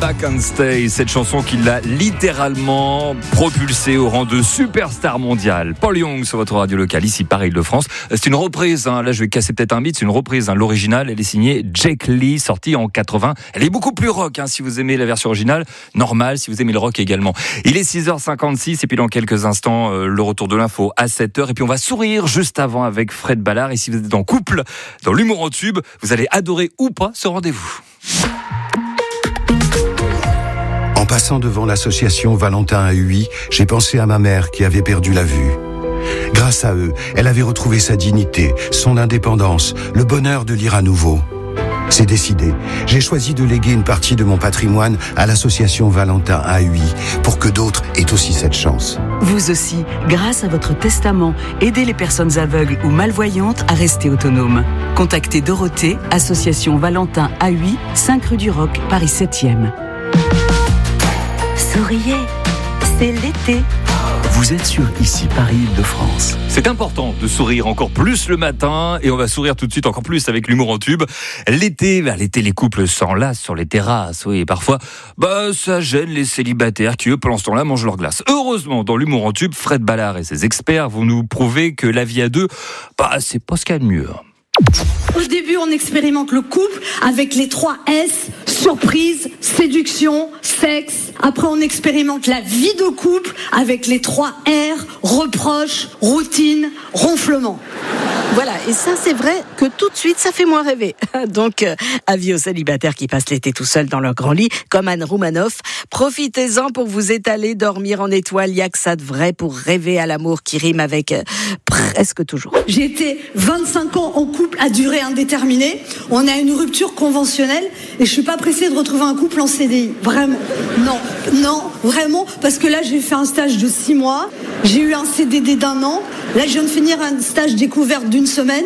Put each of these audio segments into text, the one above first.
Back and Stay, cette chanson qui l'a littéralement propulsé au rang de superstar mondial. Paul Young sur votre radio locale, ici Paris-Île-de-France. C'est une reprise, là je vais casser peut-être un mythe, c'est une reprise. L'original, elle est signée Jake Lee, sortie en 80. Elle est beaucoup plus rock, si vous aimez la version originale. Normal, si vous aimez le rock également. Il est 6h56 et puis dans quelques instants, le retour de l'info à 7h. Et puis on va sourire juste avant avec Fred Ballard. Et si vous êtes en couple, dans l'humour en tube, vous allez adorer ou pas ce rendez-vous. En passant devant l'association Valentin à Huy, j'ai pensé à ma mère qui avait perdu la vue. Grâce à eux, elle avait retrouvé sa dignité, son indépendance, le bonheur de lire à nouveau. C'est décidé. J'ai choisi de léguer une partie de mon patrimoine à l'association Valentin à Huy pour que d'autres aient aussi cette chance. Vous aussi, grâce à votre testament, aidez les personnes aveugles ou malvoyantes à rester autonomes. Contactez Dorothée, association Valentin à Huy, 5 rue du Roc, Paris 7e. Souriez, c'est l'été. Vous êtes sur ici Paris-Île-de-France. C'est important de sourire encore plus le matin et on va sourire tout de suite encore plus avec l'humour en tube. L'été, les couples s'enlacent sur les terrasses. Oui, et parfois, ça gêne les célibataires qui, eux, pendant ce temps-là, mangent leur glace. Heureusement, dans l'humour en tube, Fred Ballard et ses experts vont nous prouver que la vie à deux, c'est pas ce qu'il y a de mieux. Au début, on expérimente le couple avec les 3 S, surprise, séduction, sexe. Après, on expérimente la vie de couple avec les 3 R, reproche, routine, ronflement. Voilà, et ça c'est vrai que tout de suite ça fait moins rêver. Donc avis aux célibataires qui passent l'été tout seuls dans leur grand lit, comme Anne Roumanoff, profitez-en pour vous étaler, dormir en étoile, il y a que ça de vrai pour rêver à l'amour qui rime avec presque toujours. J'ai été 25 ans en couple à durée indéterminée, on a une rupture conventionnelle et je suis pas pressée de retrouver un couple en CDI, vraiment. Non, vraiment, parce que là j'ai fait un stage de 6 mois, j'ai eu un CDD d'1 an, là je viens de finir un stage découverte d'1 semaine.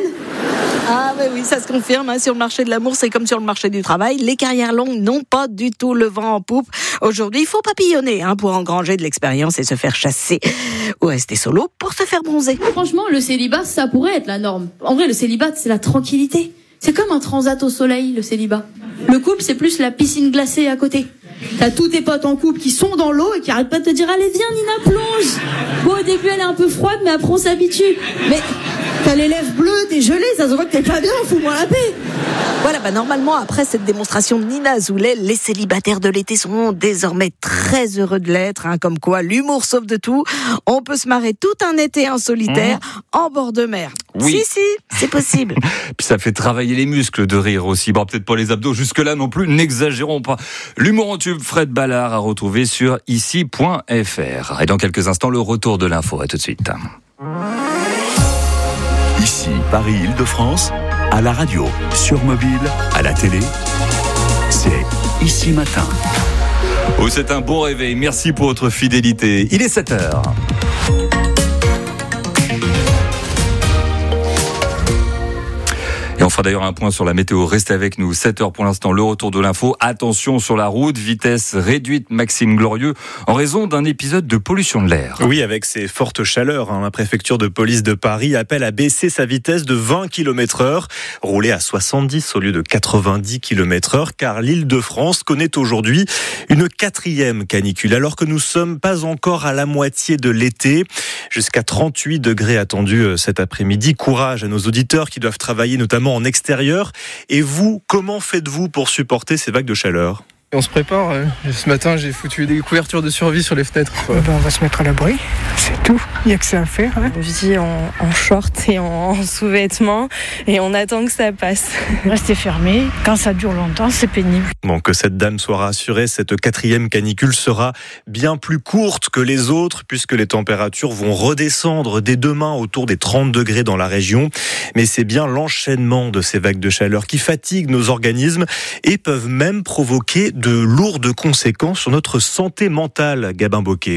Ah oui, ça se confirme, sur le marché de l'amour, c'est comme sur le marché du travail, les carrières longues n'ont pas du tout le vent en poupe. Aujourd'hui, il faut papillonner pour engranger de l'expérience et se faire chasser ou rester solo pour se faire bronzer. Franchement, le célibat, ça pourrait être la norme. En vrai, le célibat, c'est la tranquillité. C'est comme un transat au soleil, le célibat. Le couple, c'est plus la piscine glacée à côté. T'as tous tes potes en couple qui sont dans l'eau et qui arrêtent pas de te dire « Allez, viens, Nina, plonge !» Bon, au début, elle est un peu froide, mais après, on s'habitue. Mais t'as les lèvres bleues, t'es gelée, ça se voit que t'es pas bien, fous-moi la paix. Voilà, normalement, après cette démonstration de Nina Azoulay, les célibataires de l'été sont désormais très heureux de l'être, comme quoi l'humour sauve de tout. On peut se marrer tout un été en solitaire, en bord de mer. Oui. Si, c'est possible. Puis ça fait travailler les muscles de rire aussi. Peut-être pas les abdos jusque-là non plus, n'exagérons pas. L'humour en tube, Fred Ballard à retrouver sur ici.fr. Et dans quelques instants, le retour de l'info. À tout de suite. Ici Paris-Île-de-France, à la radio, sur mobile, à la télé, c'est Ici Matin. C'est un bon réveil. Merci pour votre fidélité. Il est 7h. Et on fera d'ailleurs un point sur la météo. Restez avec nous. 7h pour l'instant, le retour de l'info. Attention sur la route, vitesse réduite, Maxime Glorieux, en raison d'un épisode de pollution de l'air. Oui, avec ces fortes chaleurs, la préfecture de police de Paris appelle à baisser sa vitesse de 20 km/h, rouler à 70 au lieu de 90 km/h, car l'Île-de-France connaît aujourd'hui une 4e canicule, alors que nous sommes pas encore à la moitié de l'été. Jusqu'à 38 degrés attendus cet après-midi. Courage à nos auditeurs qui doivent travailler notamment en extérieur. Et vous, comment faites-vous pour supporter ces vagues de chaleur ? On se prépare. Ce matin, j'ai foutu des couvertures de survie sur les fenêtres. On va se mettre à l'abri, c'est tout. Il n'y a que ça à faire. On vit en short et en sous-vêtements et on attend que ça passe. Rester fermé, quand ça dure longtemps, c'est pénible. Bon, que cette dame soit rassurée, cette 4e canicule sera bien plus courte que les autres puisque les températures vont redescendre dès demain autour des 30 degrés dans la région. Mais c'est bien l'enchaînement de ces vagues de chaleur qui fatiguent nos organismes et peuvent même provoquer de lourdes conséquences sur notre santé mentale, Gabin Bocquet.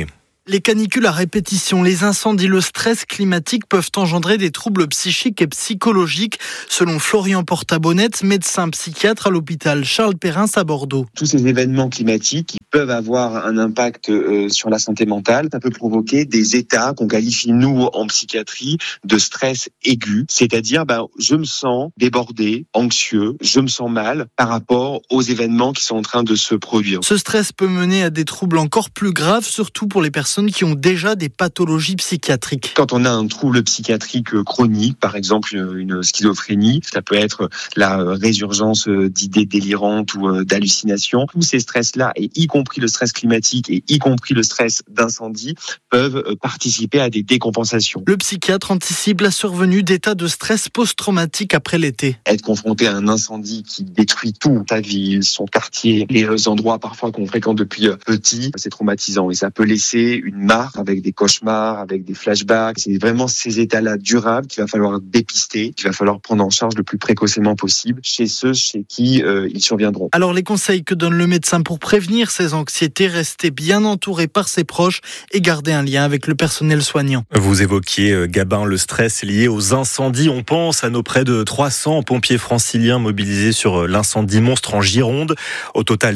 Les canicules à répétition, les incendies, le stress climatique peuvent engendrer des troubles psychiques et psychologiques, selon Florian Portabonnette, médecin psychiatre à l'hôpital Charles Perrin à Bordeaux. Tous ces événements climatiques qui peuvent avoir un impact sur la santé mentale, ça peut provoquer des états qu'on qualifie, nous, en psychiatrie, de stress aigu. C'est-à-dire, je me sens débordé, anxieux, je me sens mal par rapport aux événements qui sont en train de se produire. Ce stress peut mener à des troubles encore plus graves, surtout pour les personnes qui ont déjà des pathologies psychiatriques. Quand on a un trouble psychiatrique chronique, par exemple une schizophrénie, ça peut être la résurgence d'idées délirantes ou d'hallucinations. Tous ces stress-là, et y compris le stress climatique et y compris le stress d'incendie, peuvent participer à des décompensations. Le psychiatre anticipe la survenue d'états de stress post-traumatique après l'été. Être confronté à un incendie qui détruit tout, sa ville, son quartier, les endroits parfois qu'on fréquente depuis petit, c'est traumatisant et ça peut laisser une marque avec des cauchemars, avec des flashbacks. C'est vraiment ces états-là durables qu'il va falloir dépister, qu'il va falloir prendre en charge le plus précocement possible chez ceux chez qui ils surviendront. Alors les conseils que donne le médecin pour prévenir ces anxiétés, rester bien entouré par ses proches et garder un lien avec le personnel soignant. Vous évoquiez, Gabin, le stress lié aux incendies. On pense à nos près de 300 pompiers franciliens mobilisés sur l'incendie monstre en Gironde. Au total,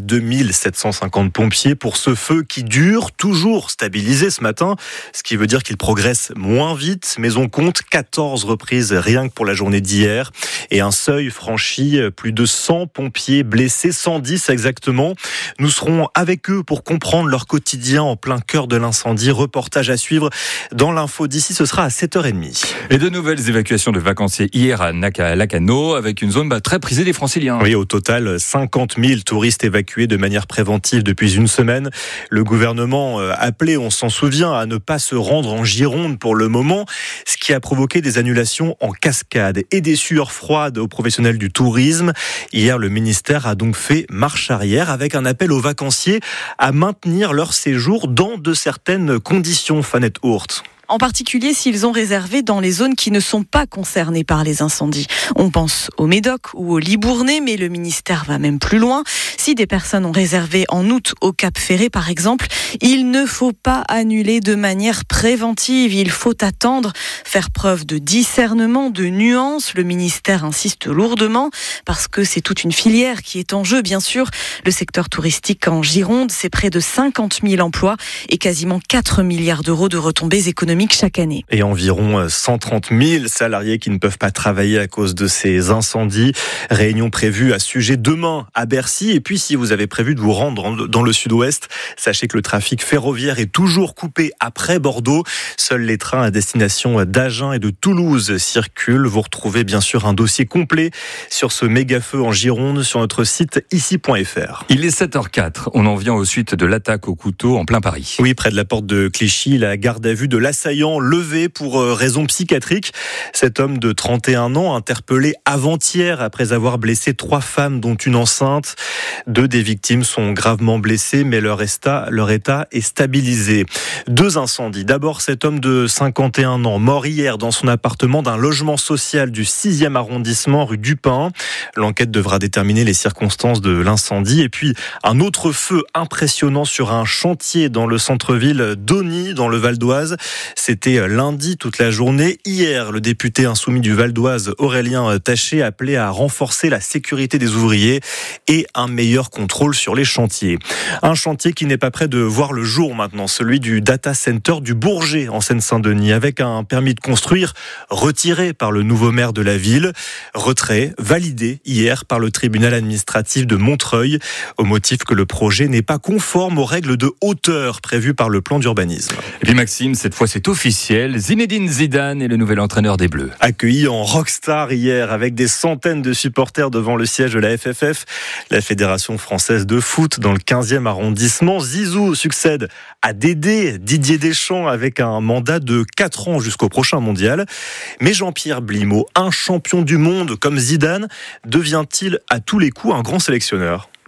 2750 pompiers pour ce feu qui dure, toujours stabilisé ce matin, ce qui veut dire qu'il progresse moins vite, mais on compte 14 reprises rien que pour la journée d'hier et un seuil franchi, plus de 100 pompiers blessés, 110 exactement. Nous serons avec eux pour comprendre leur quotidien en plein cœur de l'incendie. Reportage à suivre dans l'info d'ici, ce sera à 7h30. Et de nouvelles évacuations de vacanciers hier à Lacano avec une zone très prisée des franciliens. Oui, au total 50 000 touristes évacués de manière préventive depuis une semaine. Le gouvernement appelé, on s'en souvient, à ne pas se rendre en Gironde pour le moment, ce qui a provoqué des annulations en cascade et des sueurs froides aux professionnels du tourisme. Hier, le ministère a donc fait marche arrière avec un appel aux vacanciers à maintenir leur séjour dans de certaines conditions. Fanette Hourt. En particulier s'ils ont réservé dans les zones qui ne sont pas concernées par les incendies. On pense au Médoc ou au Libournais, mais le ministère va même plus loin. Si des personnes ont réservé en août au Cap Ferré, par exemple, il ne faut pas annuler de manière préventive. Il faut attendre, faire preuve de discernement, de nuance. Le ministère insiste lourdement parce que c'est toute une filière qui est en jeu, bien sûr. Le secteur touristique en Gironde, c'est près de 50 000 emplois et quasiment 4 milliards d'euros de retombées économiques chaque année. Et environ 130 000 salariés qui ne peuvent pas travailler à cause de ces incendies. Réunion prévue à ce sujet demain à Bercy. Et puis, si vous avez prévu de vous rendre dans le sud-ouest, sachez que le trafic ferroviaire est toujours coupé après Bordeaux. Seuls les trains à destination d'Agen et de Toulouse circulent. Vous retrouvez bien sûr un dossier complet sur ce méga-feu en Gironde sur notre site ici.fr. Il est 7h04. On en vient aux suites de l'attaque au couteau en plein Paris. Oui, près de la porte de Clichy, la garde à vue de l'assaillant levé pour raison psychiatrique. Cet homme de 31 ans, interpellé avant-hier après avoir blessé 3 femmes dont une enceinte. 2 des victimes sont gravement blessées, mais leur état est stabilisé. 2 incendies. D'abord, cet homme de 51 ans, mort hier dans son appartement d'un logement social du 6e arrondissement, rue Dupin. L'enquête devra déterminer les circonstances de l'incendie. Et puis, un autre feu impressionnant sur un chantier dans le centre-ville d'Osny, dans le Val d'Oise. C'était lundi toute la journée. Hier, le député insoumis du Val d'Oise, Aurélien Taché, appelait à renforcer la sécurité des ouvriers et un meilleur contrôle sur les chantiers. Un chantier qui n'est pas prêt de voir le jour maintenant, celui du data center du Bourget en Seine-Saint-Denis, avec un permis de construire retiré par le nouveau maire de la ville. Retrait validé hier par le tribunal administratif de Montreuil, au motif que le projet n'est pas conforme aux règles de hauteur prévues par le plan d'urbanisme. Et puis Maxime, cette fois c'est officiel, Zinedine Zidane est le nouvel entraîneur des Bleus. Accueilli en rockstar hier avec des centaines de supporters devant le siège de la FFF, la Fédération française de foot dans le 15e arrondissement. Zizou succède à Didier Deschamps avec un mandat de 4 ans jusqu'au prochain mondial. Mais Jean-Pierre Blimaud, un champion du monde comme Zidane, devient-il à tous les coups un grand sélectionneur ?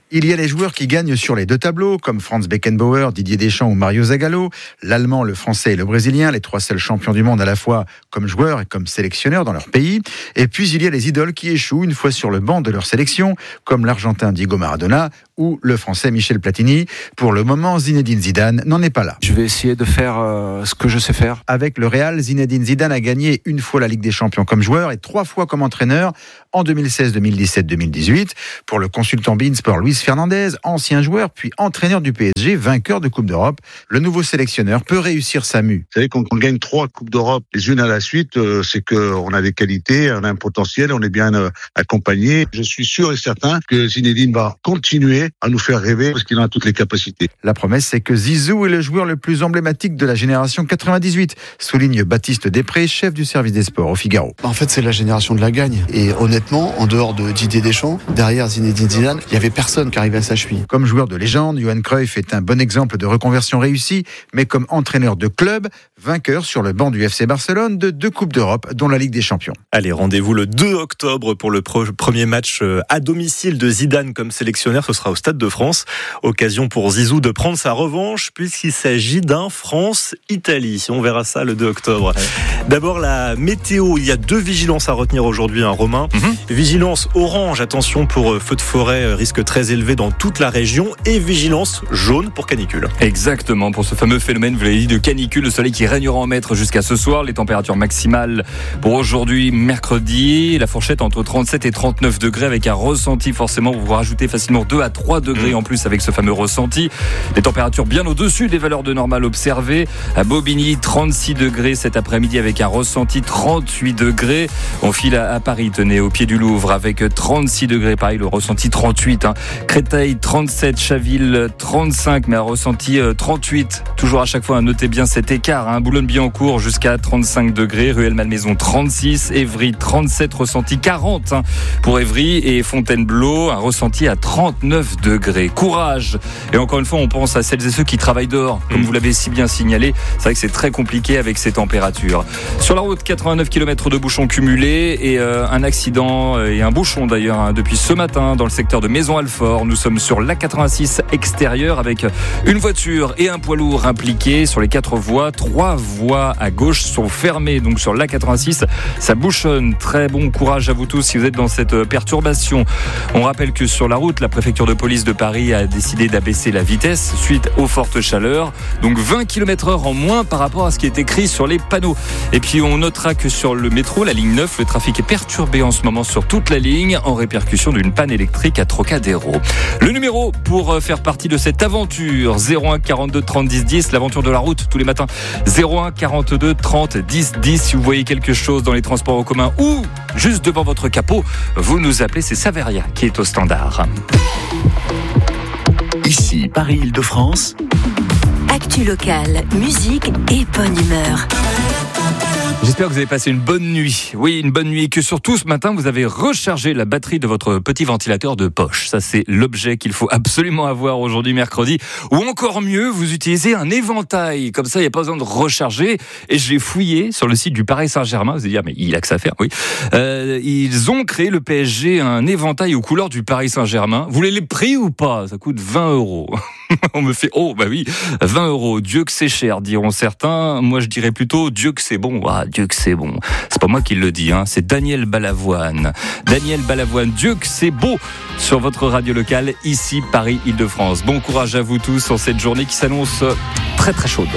Il y a les joueurs qui gagnent sur les 2 tableaux, comme Franz Beckenbauer, Didier Deschamps ou Mario Zagallo, l'Allemand, le Français et le Brésilien, les 3 seuls champions du monde à la fois comme joueurs et comme sélectionneurs dans leur pays. Et puis il y a les idoles qui échouent une fois sur le banc de leur sélection, comme l'Argentin Diego Maradona ou le Français Michel Platini. Pour le moment, Zinedine Zidane n'en est pas là. Je vais essayer de faire ce que je sais faire. Avec le Real, Zinedine Zidane a gagné 1 fois la Ligue des Champions comme joueur et 3 fois comme entraîneur en 2016, 2017, 2018. Pour le consultant beIN Luis Fernandez, ancien joueur puis entraîneur du PSG, vainqueur de Coupe d'Europe, le nouveau sélectionneur peut réussir sa mue. Vous savez, quand on gagne 3 Coupes d'Europe les unes à la suite, c'est qu'on a des qualités, on a un potentiel, on est bien accompagné. Je suis sûr et certain que Zinedine va continuer à nous faire rêver parce qu'il en a toutes les capacités. La promesse, c'est que Zizou est le joueur le plus emblématique de la génération 98, souligne Baptiste Després, chef du service des sports au Figaro. En fait, c'est la génération de la gagne. Et honnêtement, en dehors de Didier Deschamps, derrière Zinedine Zidane, il n'y avait personne qui arrivait à sa cheville. Comme joueur de légende, Johan Cruyff est un bon exemple de reconversion réussie, mais comme entraîneur de club, vainqueur sur le banc du FC Barcelone de 2 Coupes d'Europe, dont la Ligue des Champions. Allez, rendez-vous le 2 octobre pour le premier match à domicile de Zidane comme sélectionneur. Ce sera au Stade de France. Occasion pour Zizou de prendre sa revanche puisqu'il s'agit d'un France-Italie. On verra ça le 2 octobre. Ouais. D'abord, la météo. Il y a 2 vigilances à retenir aujourd'hui, Romain. Vigilance orange, attention pour feu de forêt, risque très élevé dans toute la région, et vigilance jaune pour canicule. Exactement, pour ce fameux phénomène, vous l'avez dit, de canicule, le soleil qui régnera en maître jusqu'à ce soir. Les températures maximales pour aujourd'hui, mercredi, la fourchette entre 37 et 39 degrés avec un ressenti, forcément, vous rajoutez facilement 2 à 3 degrés en plus avec ce fameux ressenti. Les températures bien au-dessus des valeurs de normale observées. À Bobigny, 36 degrés cet après-midi avec un ressenti 38 degrés. On file à Paris, tenez, au pied du Louvre avec 36 degrés, pareil, le ressenti 38. Créteil, 37, Chaville, 35, mais un ressenti 38. Toujours à chaque fois, notez bien cet écart. Boulogne-Billancourt jusqu'à 35 degrés. Rueil-Malmaison, 36. Évry, 37, ressenti 40 pour Évry. Et Fontainebleau, un ressenti à 39 degrés. Courage. Et encore une fois, on pense à celles et ceux qui travaillent dehors. Comme vous l'avez si bien signalé, c'est vrai que c'est très compliqué avec ces températures. Sur la route, 89 km de bouchons cumulés et un accident et un bouchon d'ailleurs depuis ce matin dans le secteur de Maison-Alfort. Nous sommes sur l'A86 extérieur avec une voiture et un poids lourd impliqués sur les 4 voies. 3 voies à gauche sont fermées, donc sur l'A86 ça bouchonne. Très bon courage à vous tous si vous êtes dans cette perturbation. On rappelle que sur la route, la préfecture de police de Paris a décidé d'abaisser la vitesse suite aux fortes chaleurs, donc 20 km/h en moins par rapport à ce qui est écrit sur les panneaux. Et puis on notera que sur le métro, la ligne 9, le trafic est perturbé en ce moment sur toute la ligne en répercussion d'une panne électrique à Trocadéro. Le numéro pour faire partie de cette aventure, 01 42 30 10 10, l'aventure de la route tous les matins, 01 42 30 10 10. Si vous voyez quelque chose dans les transports en commun ou juste devant votre capot, vous nous appelez, c'est Saveria qui est au standard. Ici, Paris-Île-de-France. Actu locale, musique et bonne humeur. J'espère que vous avez passé une bonne nuit. Oui, une bonne nuit et que surtout ce matin, vous avez rechargé la batterie de votre petit ventilateur de poche. Ça, c'est l'objet qu'il faut absolument avoir aujourd'hui, mercredi. Ou encore mieux, vous utilisez un éventail. Comme ça, il n'y a pas besoin de recharger. Et j'ai fouillé sur le site du Paris Saint-Germain. Vous allez dire, mais il a que ça à faire, oui. Ils ont créé, le PSG, un éventail aux couleurs du Paris Saint-Germain. Vous voulez les prix ou pas? Ça coûte 20 €. On me fait, oh, bah oui, 20 €. Dieu que c'est cher, diront certains. Moi, je dirais plutôt, Dieu que c'est bon. Ah, Dieu que c'est bon. C'est pas moi qui le dis, c'est Daniel Balavoine. Daniel Balavoine, Dieu que c'est beau, sur votre radio locale, ici, Paris-Île-de-France. Bon courage à vous tous en cette journée qui s'annonce très très chaude.